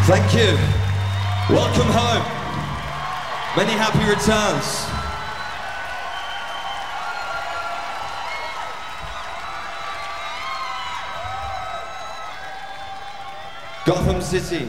Thank you. Welcome home. Many happy returns. Gotham City.